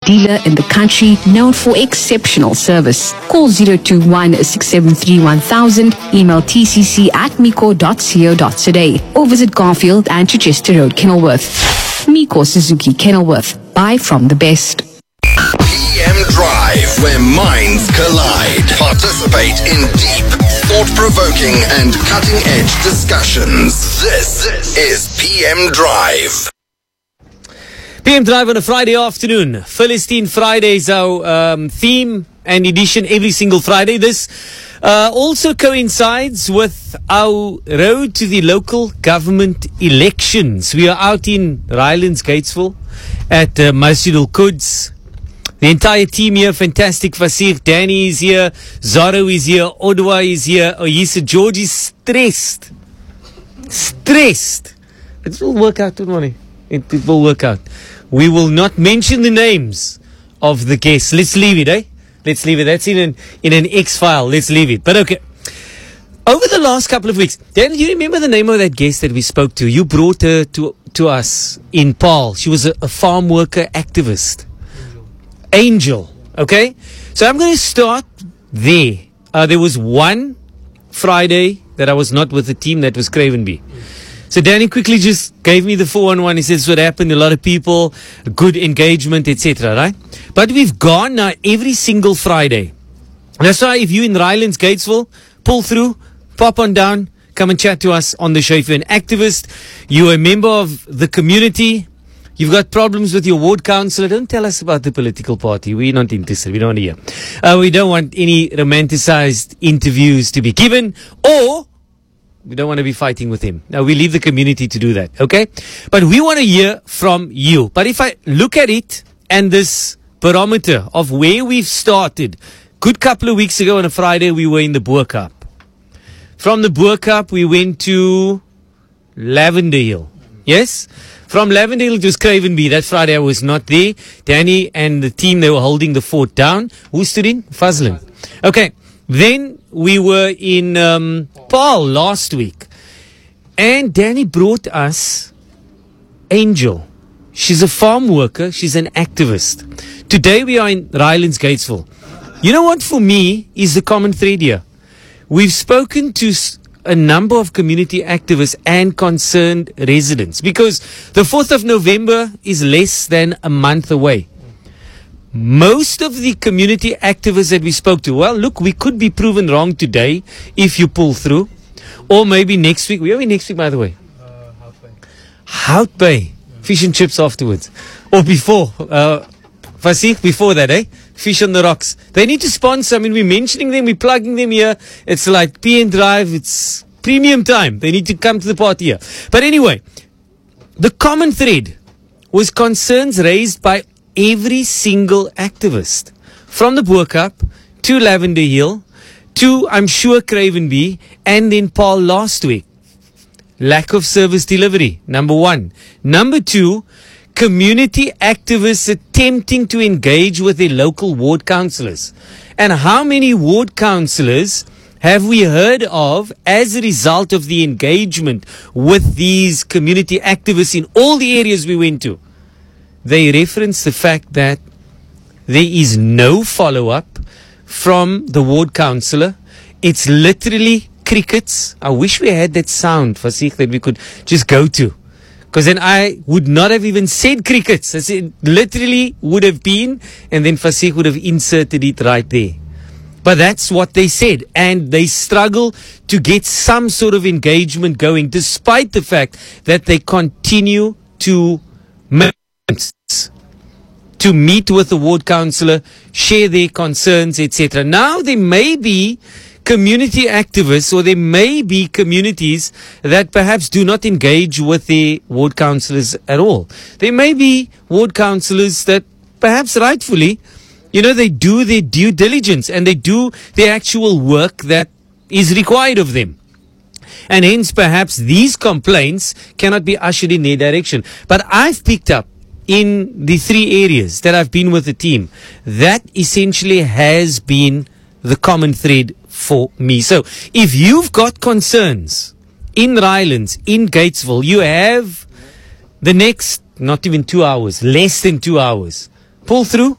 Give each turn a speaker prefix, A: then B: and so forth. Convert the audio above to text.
A: dealer in the country known for exceptional service. Call 021-673-1000, email tcc@miko.co.za or visit Garfield and Chichester Road, Kenilworth. Miko Suzuki, Kenilworth. Buy from the best.
B: PM Drive, where minds collide. Participate in deep, thought-provoking and cutting-edge discussions. This is PM Drive.
C: PM Drive on a Friday afternoon. Philistine Friday is our theme and edition every single Friday. This also coincides with our road to the local government elections. We are out in Rylands, Gatesville at Masjid Al-Quds. The entire team here, fantastic. Fasir, Danny is here, Zaro is here, Odwa is here, Oyisa, George is stressed. It will work out, don't worry. It will work out. We will not mention the names of the guests. Let's leave it, eh? Let's leave it. That's in an X-file. Let's leave it. But okay. Over the last couple of weeks, Dan, do you remember the name of that guest that we spoke to? You brought her to us in Paarl. She was a farm worker activist. Angel. Okay? So I'm going to start there. There was one Friday that I was not with the team. That was Cravenby. So Danny quickly just gave me the 411. He says what happened, a lot of people, good engagement, etc. Right? But we've gone now every single Friday. That's why if you're in Rylands, Gatesville, pull through, pop on down, come and chat to us on the show. If you're an activist, you're a member of the community, you've got problems with your ward councillor, don't tell us about the political party. We're not interested. We don't want to hear. We don't want any romanticized interviews to be given, or we don't want to be fighting with him. Now, we leave the community to do that, okay? But we want to hear from you. But if I look at it and this barometer of where we've started, good couple of weeks ago on a Friday, we were in the Boer Cup. From the Boer Cup, we went to Lavender Hill. Yes? From Lavender Hill to Cravenby. That Friday I was not there. Danny and the team, they were holding the fort down. Who stood in? Fazlin. Okay. Then we were in Paarl last week. And Danny brought us Angel. She's a farm worker. She's an activist. Today we are in Rylands, Gatesville. You know what for me is the common thread here? We've spoken to a number of community activists and concerned residents because the 4th of November is less than a month away. Most of the community activists that we spoke to, well, look, we could be proven wrong today if you pull through. Or maybe next week. Where are we next week, by the way? Hout Bay. Fish and chips afterwards. Or before. Fasik, before that, eh? Fish on the Rocks. They need to sponsor. I mean, we're mentioning them, we're plugging them here. It's like PM Drive. It's premium time. They need to come to the party here. But anyway, the common thread was concerns raised by every single activist, from the Boer Cup to Lavender Hill to, I'm sure, Cravenby, and then Paarl last week. Lack of service delivery, number one. Number two, community activists attempting to engage with their local ward councillors. And how many ward councillors have we heard of as a result of the engagement with these community activists in all the areas we went to? They reference the fact that there is no follow-up from the ward councillor. It's literally crickets. I wish we had that sound, Fasik, that we could just go to. Because then I would not have even said crickets. I said literally would have been, and then Fasik would have inserted it right there. But that's what they said. And they struggle to get some sort of engagement going, despite the fact that they continue to meet with the ward councillor, share their concerns, etc. Now there may be community activists, or there may be communities that perhaps do not engage with their ward councillors at all. There may be ward councillors that perhaps rightfully, they do their due diligence and they do their actual work that is required of them. And hence perhaps these complaints cannot be ushered in their direction. But I've picked up in the 3 areas that I've been with the team, that essentially has been the common thread for me. So if you've got concerns in Rylands, in Gatesville, you have the next, not even 2 hours, less than 2 hours. Pull through,